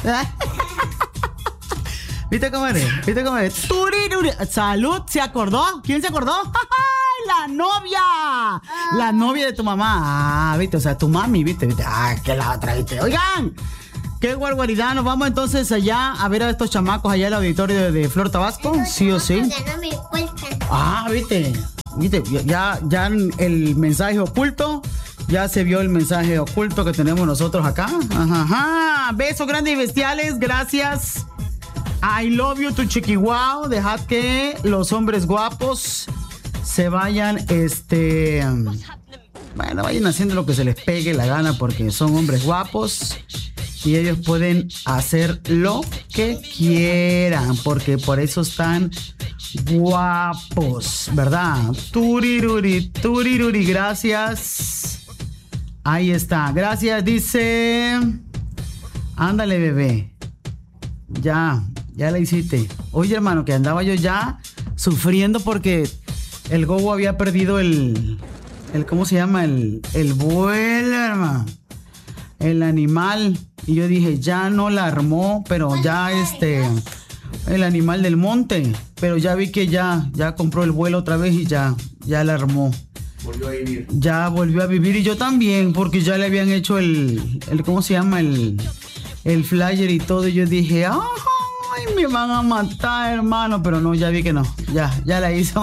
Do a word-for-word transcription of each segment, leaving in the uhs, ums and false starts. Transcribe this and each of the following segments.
¿Viste cómo eres? ¿Viste cómo eres? Turiruri. Salud, ¿se acordó? ¿Quién se acordó? ¡La novia! Ah. La novia de tu mamá. Ah, viste, o sea, tu mami, viste, viste. Ah, que la otra, viste. Oigan, qué guarguaridad. Nos vamos entonces allá a ver a estos chamacos allá al auditorio de, de Flor Tabasco. Estos sí o sí. Ya no me cuentan. Ah, viste. Viste, ya, ya el mensaje oculto. Ya se vio el mensaje oculto que tenemos nosotros acá. Ajá, ajá. Besos grandes y bestiales. Gracias. I love you, tu chiquihuao. Dejad que los hombres guapos se vayan, este... Bueno, vayan haciendo lo que se les pegue la gana porque son hombres guapos y ellos pueden hacer lo que quieran porque por eso están guapos, ¿verdad? Turiruri, turiruri, gracias. Ahí está, gracias, dice... Ándale, bebé. Ya, ya la hiciste. Oye, hermano, que andaba yo ya sufriendo porque el Gogo había perdido el... el ¿cómo se llama? El, el vuelo, hermano. El animal. Y yo dije, ya no la armó, pero ya este... el animal del monte. Pero ya vi que ya, ya compró el vuelo otra vez y ya, ya la armó. Volvió a vivir. Ya volvió a vivir y yo también, porque ya le habían hecho el... el ¿cómo se llama? El... el flyer y todo, y yo dije, ay, me van a matar, hermano, pero no, ya vi que no, ya, ya la hizo.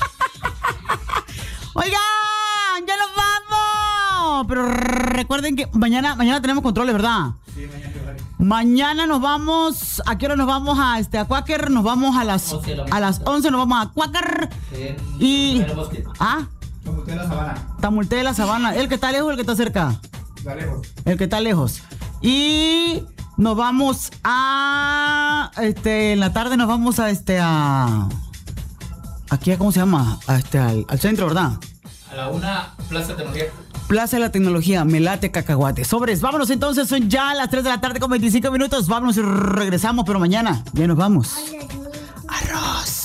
Oigan, ya nos vamos, pero recuerden que mañana, mañana tenemos controles, ¿verdad? Sí, mañana. Mañana nos vamos, ¿a qué hora nos vamos a este a Quaker? Nos vamos a las a las once, nos vamos a Quaker y ah, Tamulte de la Sabana. Tamulte de la Sabana, el que está lejos, el que está cerca. Está lejos. El que está lejos. Y nos vamos a este en la tarde nos vamos a este a aquí a, ¿cómo se llama? A este al, al centro, ¿verdad? A la una, Plaza de Tecnología. Plaza de la Tecnología, me late cacahuate. Sobres, vámonos entonces, son ya las tres de la tarde con veinticinco minutos. Vámonos y regresamos, pero mañana ya nos vamos. Arroz.